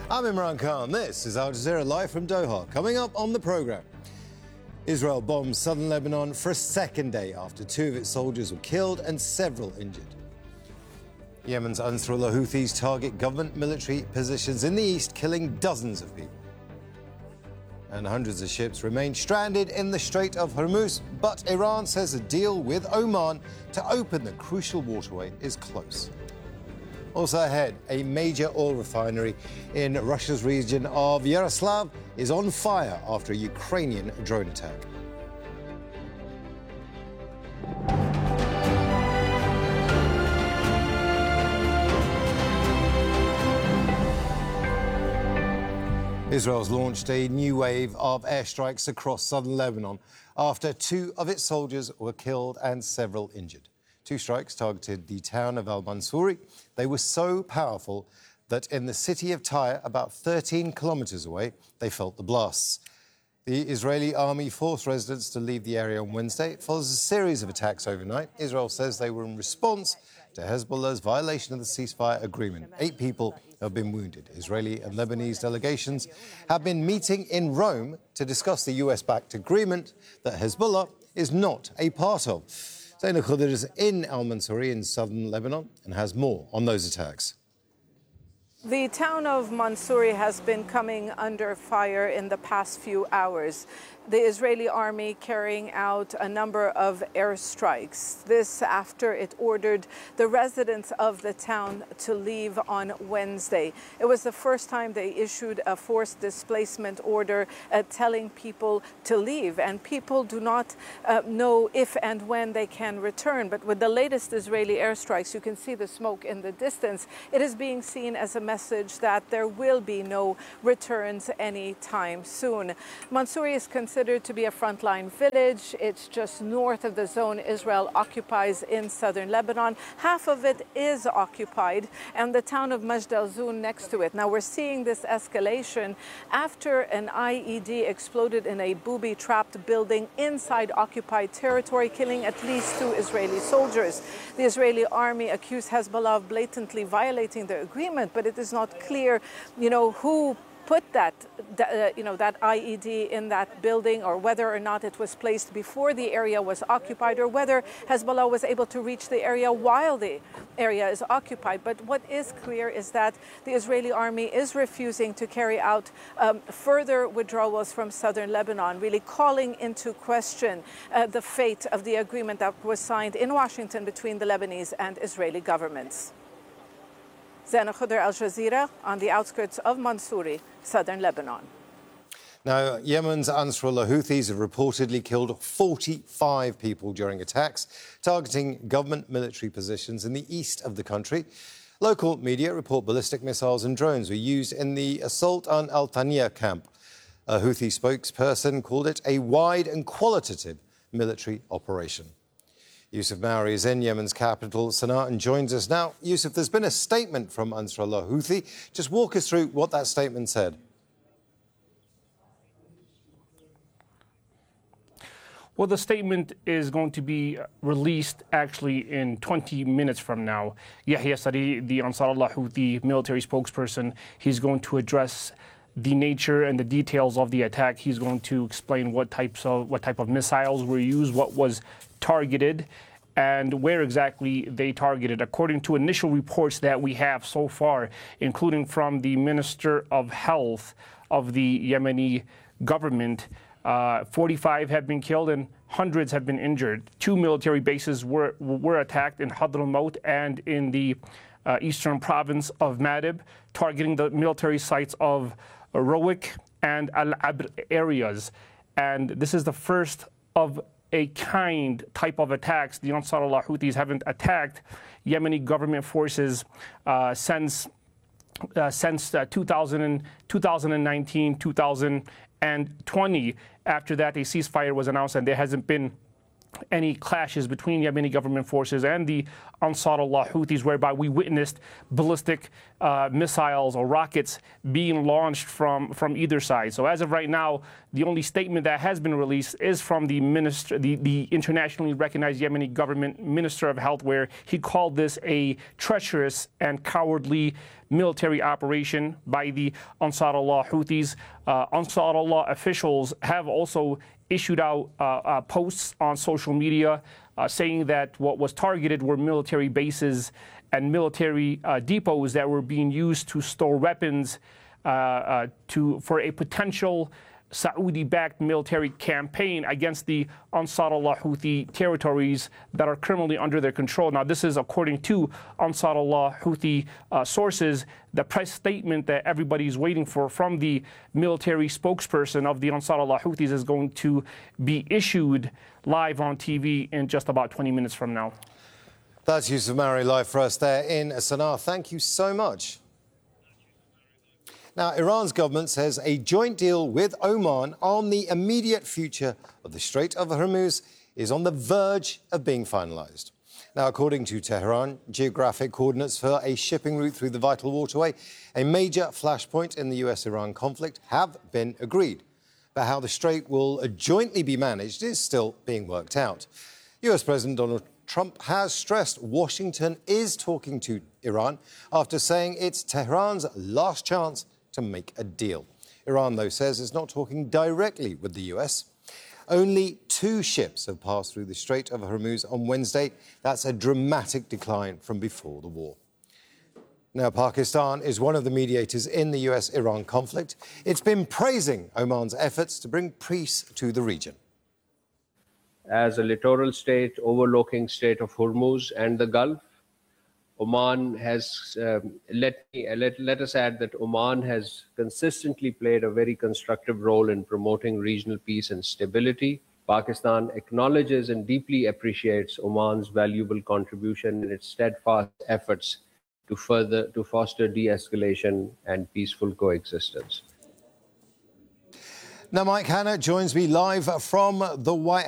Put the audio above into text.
I'm Imran Khan. This is Al Jazeera live from Doha. Coming up on the programme, Israel bombs southern Lebanon for a second day after 2 of its soldiers were killed and several injured. Yemen's Ansarullah Houthis target government military positions in the east, killing dozens of people. And hundreds of ships remain stranded in the Strait of Hormuz, but Iran says a deal with Oman to open the crucial waterway is close. Also ahead, a major oil refinery in Russia's region of Yaroslav is on fire after a Ukrainian drone attack. Israel's launched a new wave of airstrikes across southern Lebanon after 2 of its soldiers were killed and several injured. 2 strikes targeted the town of al-Mansouri. They were so powerful that in the city of Tyre, about 13 kilometres away, they felt the blasts. The Israeli army forced residents to leave the area on Wednesday. It follows a series of attacks overnight. Israel says they were in response to Hezbollah's violation of the ceasefire agreement. 8 people have been wounded. Israeli and Lebanese delegations have been meeting in Rome to discuss the US-backed agreement that Hezbollah is not a part of. Zainab Khudir is in al-Mansouri in southern Lebanon and has more on those attacks. The town of Mansouri has been coming under fire in the past few hours. The Israeli army carrying out a number of airstrikes. This after it ordered the residents of the town to leave on Wednesday. It was the first time they issued a forced displacement order telling people to leave. And people do not know if and when they can return. But with the latest Israeli airstrikes, you can see the smoke in the distance. It is being seen as a message that there will be no returns anytime soon. Mansouri is considered to be a frontline village. It's just north of the zone Israel occupies in southern Lebanon. Half of it is occupied, and the town of Majd al-Zoun next to it. Now we're seeing this escalation after an IED exploded in a booby-trapped building inside occupied territory, killing at least 2 Israeli soldiers. The Israeli army accused Hezbollah of blatantly violating the agreement, but it is not clear, who put that IED in that building, or whether or not it was placed before the area was occupied, or whether Hezbollah was able to reach the area while the area is occupied. But what is clear is that the Israeli army is refusing to carry out further withdrawals from southern Lebanon, really calling into question the fate of the agreement that was signed in Washington between the Lebanese and Israeli governments. Zainab Khudir, Al Jazeera, on the outskirts of Mansouri, southern Lebanon. Now, Yemen's Ansarullah Houthis have reportedly killed 45 people during attacks targeting government military positions in the east of the country. Local media report ballistic missiles and drones were used in the assault on Al Thaniya camp. A Houthi spokesperson called it a wide and qualitative military operation. Yusuf Maori is in Yemen's capital, Sana'a, and joins us now. Yusuf, there's been a statement from Ansarullah Houthi. Just walk us through what that statement said. Well, the statement is going to be released actually in 20 minutes from now. Yahya Sari, the Ansarullah Houthi military spokesperson, he's going to address the nature and the details of the attack. He's going to explain what type of missiles were used, what was targeted, and where exactly they targeted. According to initial reports that we have so far, including from the Minister of Health of the Yemeni government, 45 have been killed and hundreds have been injured. 2 military bases were attacked in Hadramaut and in the eastern province of Madib, targeting the military sites of Rawik and Al-Abr areas. And this is the first of a kind type of attacks. The Ansarullah Houthis haven't attacked Yemeni government forces since 2019, 2020. After that, a ceasefire was announced, and there hasn't been any clashes between Yemeni government forces and the Ansarullah Houthis, whereby we witnessed ballistic missiles or rockets being launched from either side. So as of right now, the only statement that has been released is from the minister, the internationally recognized Yemeni government Minister of Health, where he called this a treacherous and cowardly military operation by the Ansar Allah Houthis. Ansar Allah officials have also issued out posts on social media saying that what was targeted were military bases and military depots that were being used to store weapons for a potential Saudi-backed military campaign against the Ansar Allah Houthi territories that are currently under their control. Now, this is according to Ansar Allah Houthi sources. The press statement that everybody's waiting for from the military spokesperson of the Ansar Allah Houthis is going to be issued live on TV in just about 20 minutes from now. That's Yusuf Mari live for us there in Sana'a. Thank you so much. Now, Iran's government says a joint deal with Oman on the immediate future of the Strait of Hormuz is on the verge of being finalised. Now, according to Tehran, geographic coordinates for a shipping route through the vital waterway, a major flashpoint in the US-Iran conflict, have been agreed. But how the strait will jointly be managed is still being worked out. US President Donald Trump has stressed Washington is talking to Iran after saying it's Tehran's last chance to make a deal. Iran, though, says it's not talking directly with the US. Only 2 ships have passed through the Strait of Hormuz on Wednesday. That's a dramatic decline from before the war. Now, Pakistan is one of the mediators in the US-Iran conflict. It's been praising Oman's efforts to bring peace to the region. As a littoral state overlooking Strait of Hormuz and the Gulf, Oman has, let us add that Oman has consistently played a very constructive role in promoting regional peace and stability. Pakistan acknowledges and deeply appreciates Oman's valuable contribution in its steadfast efforts to foster de-escalation and peaceful coexistence. Now, Mike Hanna joins me live from the White